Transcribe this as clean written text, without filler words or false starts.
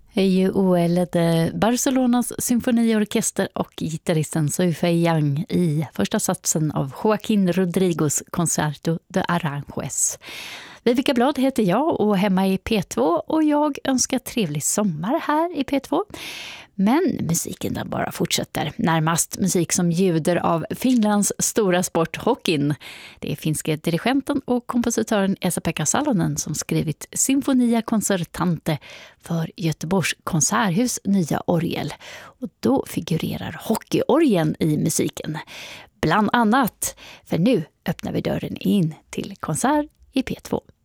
Joel ledde Barcelonas symfoniorkester och gitarristen Soifei Yang i första satsen av Joaquín Rodrigos Concerto de Aranjuez. Vivica Blad heter jag och hemma i P2 och jag önskar trevlig sommar här i P2. Men musiken där bara fortsätter. Närmast musik som ljuder av Finlands stora sport hockeyn. Det är finska dirigenten och kompositören Esa-Pekka Salonen som skrivit Sinfonia Concertante för Göteborgs konserthus nya orgel. Och då figurerar hockeyorgeln i musiken. Bland annat, för nu öppnar vi dörren in till konsert i P2.